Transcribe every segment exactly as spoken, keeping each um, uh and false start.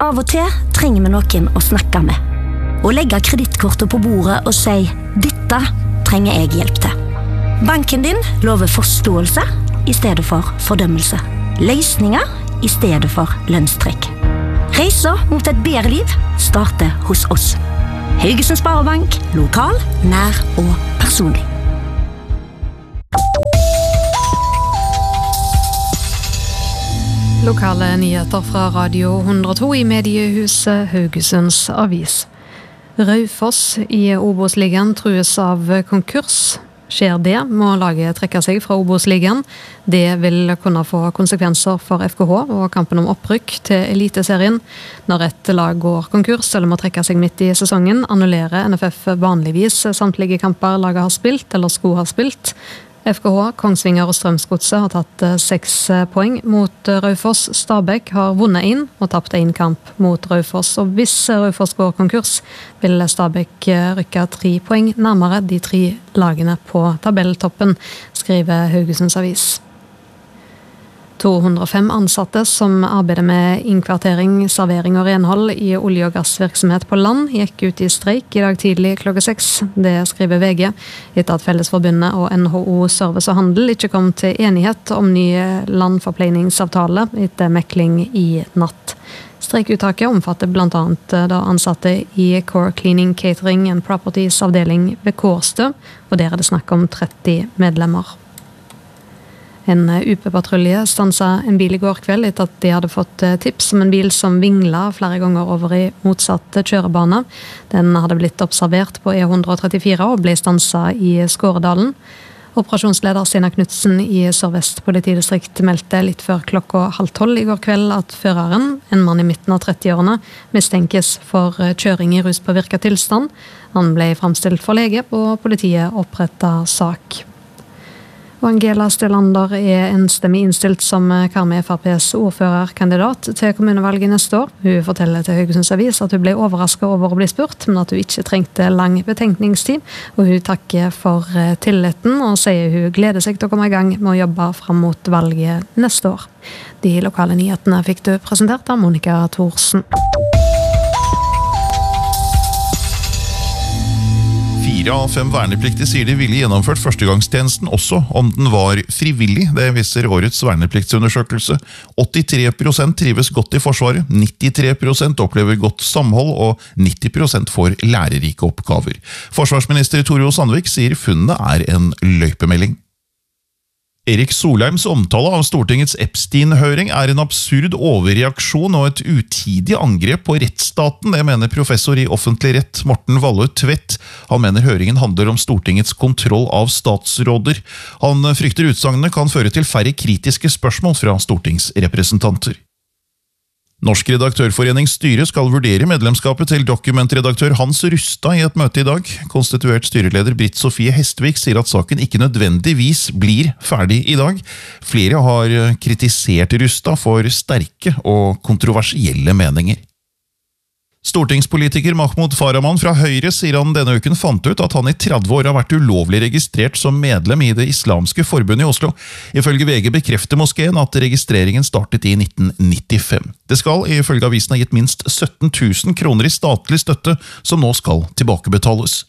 Av og til trenger vi noen å snakke med. Og legge kredittkortet på bordet og si, dette trenger jeg hjelp til. Banken din lover forståelse i stedet for fordømmelse. Løsninger i stedet for lønnstrekk. Reisa mot et bedre liv starter hos oss. Haugesund Sparebank, lokal, nær og personlig. Lokale nyheter fra Radio hundre og to i mediehuset Haugesunds Avis. Raufoss i Obos-ligaen trues av konkurs. Skjer det, må laget trekke seg fra Obos-ligaen. Det vil kunne få konsekvenser for F K H og kampen om opprykk til Eliteserien. Når et lag går konkurs eller må trekke seg midt i sesongen, annullerer N F F vanligvis samtlige kamper laget har spilt eller skulle ha spilt. F K H, Kongsvinger og Strømsgodset har tatt seks poeng mot Raufoss. Stabæk har vunnet inn og tapt en kamp mot Raufoss. Og hvis Raufoss går konkurs, vil Stabæk rykke tre poeng nærmere de tre lagene på tabelltoppen, skriver Haugesunds Avis. to hundre og fem ansatte som arbeider med innkvartering, servering og renhold i olje- og gassvirksomhet på land gikk ut i streik i dag tidlig klokka seks. Det skriver V G, etter at Fellesforbundet og N H O Service og Handel ikke kom til enighet om ny landforpleiningsavtale etter mekling i natt. Streikuttaket omfatter blant annet da ansatte i Core Cleaning, Catering and Properties avdeling ved Kårstø, og der er det snakk om tretti medlemmer. En U P-patrulje stanset en bil i går kveld etter at de hadde fått tips om en bil som vinglet flere ganger over i motsatt kjørebane. Den hadde blitt observert på E one thirty-four og ble stanset i Skåredalen. Operasjonsleder Stina Knudsen i Sør-Vest politidistrikt meldte litt før klokka halv tolv i går kveld at føreren, en mann i midten av trettiårene, mistenkes for kjøring i ruspåvirket tilstand. Han ble fremstilt for lege, og politiet opprettet sak. Og Angela Stelander er enstemmig innstilt som Karmøy F R P's ordførerkandidat til kommunevalget neste år. Hun forteller til Haugesunds Avis at hun ble overrasket over å bli spurt, men at hun ikke trengte lang betenkningstid. Og hun takker for tilliten og sier hun gleder seg til å komme i gang med å jobbe frem mot valget neste år. De lokale nyhetene fikk du presentert av Monica Thorsen. Fire av fem vernepliktige sier de ville gjennomført førstegangstjenesten også om den var frivillig. Det viser årets vernepliktsundersøkelse. åttitre prosent trives godt i Forsvaret, nittitre prosent opplever godt samhold og nitti prosent får lærerike oppgaver. Forsvarsminister Tore O. Sandvik sier funnene er en løypemelding. Erik Solheims omtale av Stortingets Epstein-høring er en absurd overreaksjon og et utidig angrep på rettsstaten, det mener professor i offentlig rett Morten Valle Tvedt. Han mener høringen handler om Stortingets kontroll av statsråder. Han frykter utsagnene kan føre til færre kritiske spørsmål fra stortingsrepresentanter. Norsk redaktørforenings styre skal vurdere medlemskapet til dokumentredaktør Hans Rustad i et møte i dag. Konstituert styreleder Britt Sofie Hestvik sier at saken ikke nødvendigvis blir ferdig i dag. Flere har kritisert Rustad for sterke og kontroversielle meninger. Stortingspolitiker Mahmoud Farahman fra Høyre sier han denne uken fant ut at han i tretti år har vært ulovlig registrert som medlem i det islamske forbundet i Oslo. Ifølge V G bekrefter moskeen at registreringen startet i nitten nittifem. Det skal ifølge avisen ha gitt minst sytten tusen kroner i statlig støtte som nå skal tilbakebetales.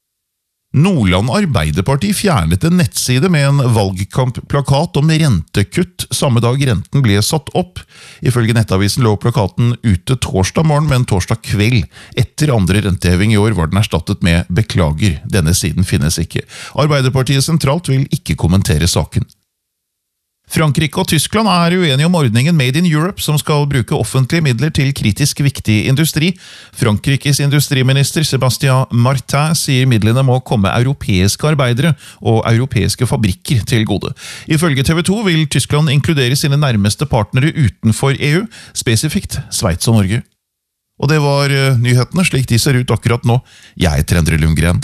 Nordland Arbeiderparti fjernet en nettside med en valgkampplakat om rentekutt samme dag renten ble satt opp. Ifølge nettavisen lå plakaten ute torsdag morgen, men torsdag kveld etter andre renteheving i år var den erstattet med beklager. Denne siden finnes ikke. Arbeiderpartiet sentralt vil ikke kommentere saken. Frankrike og Tyskland er uenige om ordningen Made in Europe, som skal bruke offentlige midler til kritisk viktig industri. Frankrikes industriminister Sébastien Martin sier midlene må komme europeiske arbeidere og europeiske fabrikker til gode. Ifølge T V to vil Tyskland inkludere sine nærmeste partnere utenfor E U, spesifikt Sveits og Norge. Og det var nyhetene slik de ser ut akkurat nå. Jeg heter Endre Lundgren.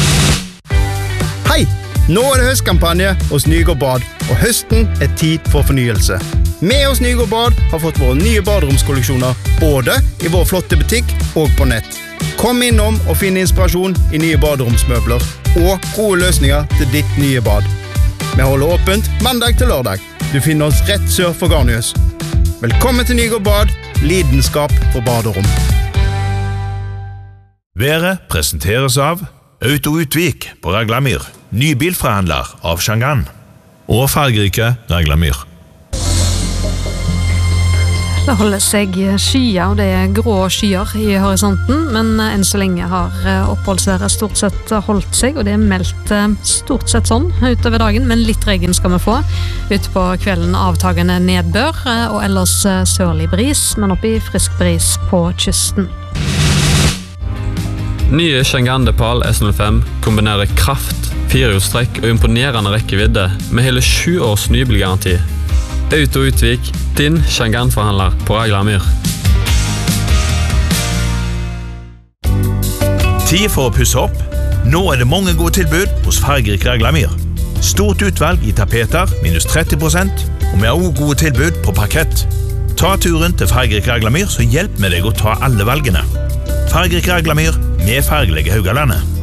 Hei! Nå er det høstkampanje hos Nygård Bad, og høsten er tid for fornyelse. Vi hos Nygård Bad har fått våre nye baderomskolleksjoner, både i vår flotte butikk og på nett. Kom innom og finn inspirasjon i nye baderomsmøbler, og gode løsninger til ditt nye bad. Vi holder åpent mandag til lørdag. Du finner oss rett sør for Garnius. Velkommen til Nygård Bad, lidenskap for baderom. Været presenteres av Auto Utvik på Raglamyr, ny bilforhandler av Shangan, og fargerike Raglamyr. Det holder seg skyer, og det er grå skyer i horisonten, men enn så lenge har oppholdsværet stort sett holdt seg, og det er meldt stort sett sånn utover dagen, men litt regn skal vi få. Ut på kvelden avtagende nedbør, og ellers sørlig bris, men oppi frisk bris på kysten. Nye Shangan Depal S null fem kombinerer kraft, firehjulstrekk og imponerende rekkevidde med hele sju års nybilgaranti. Auto Utvik, din Shangan-forhandler på Raglamyr. Tid for å pusse opp. Nå er det mange gode tilbud hos fargerik Raglamyr. Stort utvalg i tapeter, minus tretti prosent, og vi har også gode tilbud på parkett. Ta turen til fargerik Raglamyr, så hjelp med deg å ta alle valgene. Fargerik Raglamyr med fargelige Haugalandet.